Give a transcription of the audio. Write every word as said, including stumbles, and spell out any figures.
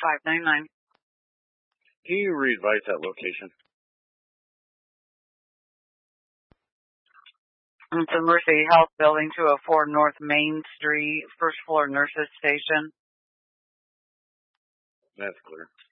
five nine nine. Can you re-advise that location? It's a Mercy Health Building, two oh four North Main Street, first floor nurses station. That's clear.